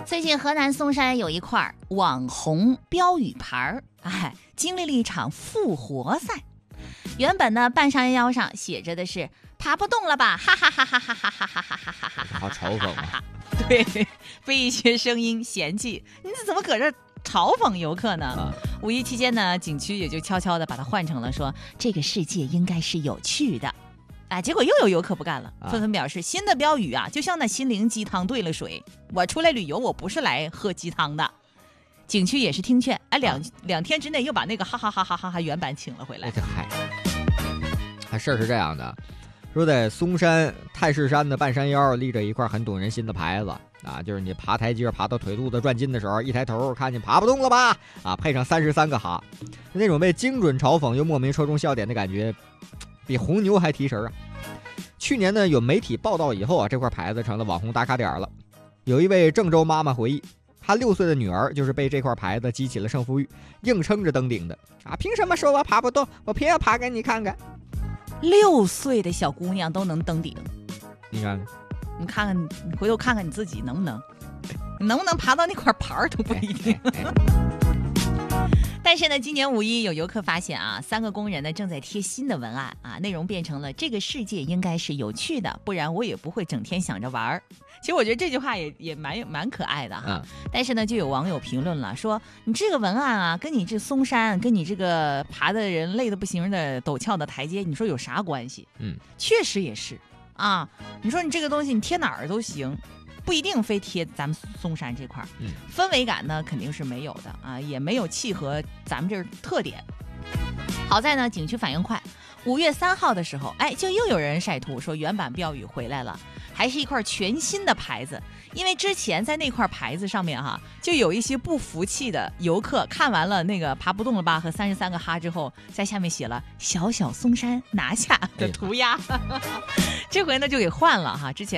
最近河南嵩山有一块网红标语牌经历了一场复活赛。原本呢，半山腰上写着的是爬不动了吧，哈哈哈哈哈哈哈哈哈哈哈， 好嘲讽啊！ 对，被一些声音嫌弃，你怎么搁这嘲讽游客呢？五一期间呢，景区也就悄悄的把它换成了说这个世界应该是有趣的。结果又有游客不干了，纷纷表示新的标语就像那心灵鸡汤兑了水，我出来旅游我不是来喝鸡汤的。景区也是听劝，两天之内又把那个哈哈哈哈哈哈原版请了回来。 事儿是这样的，说在嵩山太师山的半山腰立着一块很懂人心的牌子就是你爬台阶爬到腿肚子转筋的时候，一抬头看见爬不动了吧配上33个哈，那种被精准嘲讽又莫名戳中笑点的感觉，比红牛还提神去年呢，有媒体报道以后这块牌子成了网红打卡点了。有一位郑州妈妈回忆，她6岁的女儿就是被这块牌子激起了胜负欲，硬撑着登顶的凭什么说我爬不动，我偏要爬给你看看。 6岁的小姑娘都能登顶， 你看你回头看看你自己能不能爬到那块牌都不一定。但是呢，今年五一有游客发现3个工人呢正在贴新的文案内容变成了这个世界应该是有趣的，不然我也不会整天想着玩。其实我觉得这句话也蛮可爱的但是呢，就有网友评论了，说你这个文案跟你这嵩山，跟你这个爬的人累得不行的陡峭的台阶，你说有啥关系？确实也是你说你这个东西你贴哪儿都行，不一定非贴咱们嵩山这块氛围感呢肯定是没有的也没有契合咱们这儿特点。好在呢，景区反应快，5月3号的时候，就又有人晒图说原版标语回来了，还是一块全新的牌子。因为之前在那块牌子上面就有一些不服气的游客看完了那个爬不动了吧和33个哈之后，在下面写了小小嵩山拿下的涂鸦这回呢就给换了之前